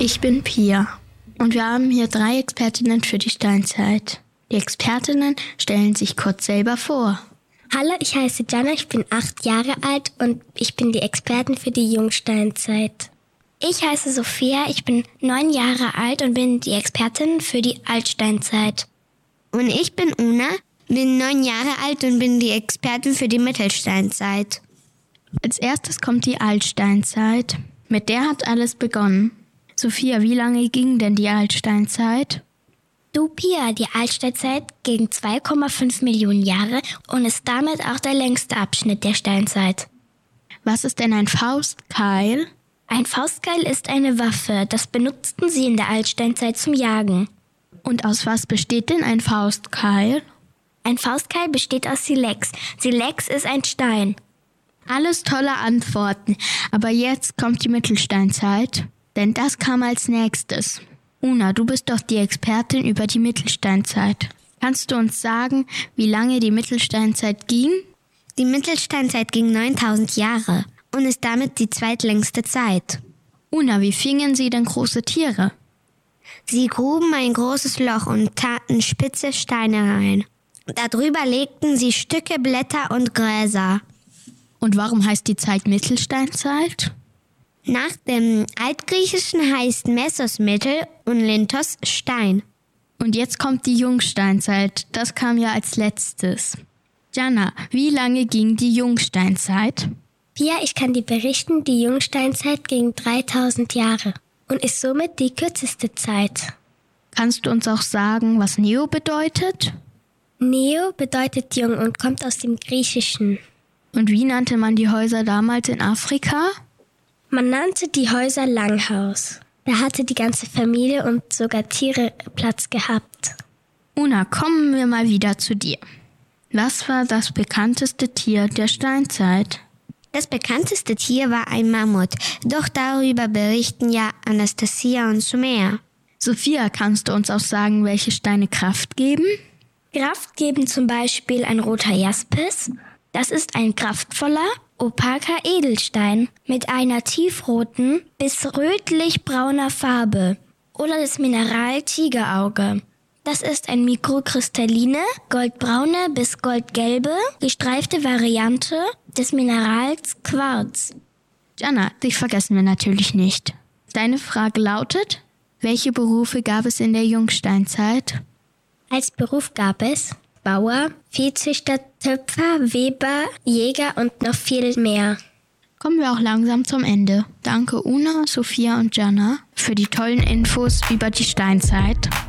Ich bin Pia und wir haben hier 3 Expertinnen für die Steinzeit. Die Expertinnen stellen sich kurz selber vor. Hallo, ich heiße Jana, ich bin 8 Jahre alt und ich bin die Expertin für die Jungsteinzeit. Ich heiße Sophia, ich bin 9 Jahre alt und bin die Expertin für die Altsteinzeit. Und ich bin Una, bin 9 Jahre alt und bin die Expertin für die Mittelsteinzeit. Als erstes kommt die Altsteinzeit. Mit der hat alles begonnen. Sophia, wie lange ging denn die Altsteinzeit? Du Pia, die Altsteinzeit ging 2,5 Millionen Jahre und ist damit auch der längste Abschnitt der Steinzeit. Was ist denn ein Faustkeil? Ein Faustkeil ist eine Waffe, das benutzten sie in der Altsteinzeit zum Jagen. Und aus was besteht denn ein Faustkeil? Ein Faustkeil besteht aus Silex. Silex ist ein Stein. Alles tolle Antworten, aber jetzt kommt die Mittelsteinzeit, denn das kam als nächstes. Una, du bist doch die Expertin über die Mittelsteinzeit. Kannst du uns sagen, wie lange die Mittelsteinzeit ging? Die Mittelsteinzeit ging 9000 Jahre und ist damit die zweitlängste Zeit. Una, wie fingen sie denn große Tiere? Sie gruben ein großes Loch und taten spitze Steine rein. Darüber legten sie Stücke, Blätter und Gräser. Und warum heißt die Zeit Mittelsteinzeit? Nach dem Altgriechischen heißt Messos Mittel und Lintos Stein. Und jetzt kommt die Jungsteinzeit. Das kam ja als letztes. Jana, wie lange ging die Jungsteinzeit? Pia, ich kann dir berichten, die Jungsteinzeit ging 3000 Jahre und ist somit die kürzeste Zeit. Kannst du uns auch sagen, was Neo bedeutet? Neo bedeutet jung und kommt aus dem Griechischen. Und wie nannte man die Häuser damals in Afrika? Man nannte die Häuser Langhaus. Da hatte die ganze Familie und sogar Tiere Platz gehabt. Una, kommen wir mal wieder zu dir. Was war das bekannteste Tier der Steinzeit? Das bekannteste Tier war ein Mammut, doch darüber berichten ja Anastasia und Sumer. Sophia, kannst du uns auch sagen, welche Steine Kraft geben? Kraft geben zum Beispiel ein roter Jaspis. Das ist ein kraftvoller, opaker Edelstein mit einer tiefroten bis rötlich-brauner Farbe. Oder das Mineral Tigerauge. Das ist eine mikrokristalline, goldbraune bis goldgelbe, gestreifte Variante des Minerals Quarz. Jana, dich vergessen wir natürlich nicht. Deine Frage lautet, welche Berufe gab es in der Jungsteinzeit? Als Beruf gab es Bauer, Viehzüchter, Töpfer, Weber, Jäger und noch viel mehr. Kommen wir auch langsam zum Ende. Danke Una, Sophia und Jana für die tollen Infos über die Steinzeit.